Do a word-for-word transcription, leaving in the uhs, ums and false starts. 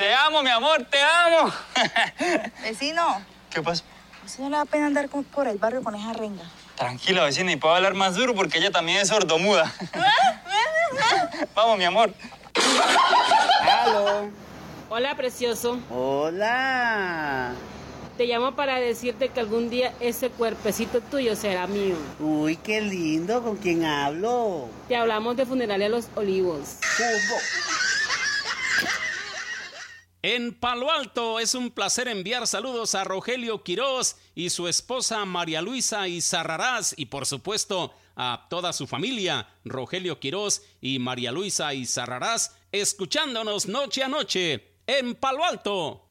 Te amo, mi amor, te amo. Vecino. ¿Qué pasa? ¿A usted no le da pena andar con- por el barrio con esa renga? Tranquila, vecina, y puedo hablar más duro porque ella también es sordomuda. Vamos, mi amor. ¡Aló! Hola, precioso. ¡Hola! Te llamo para decirte que algún día ese cuerpecito tuyo será mío. Uy, qué lindo, ¿con quién hablo? Te hablamos de Funeraria Los Olivos. ¿Cómo? En Palo Alto es un placer enviar saludos a Rogelio Quirós y su esposa María Luisa Izarrarás y por supuesto a toda su familia, Rogelio Quirós y María Luisa Izarrarás, escuchándonos noche a noche en Palo Alto.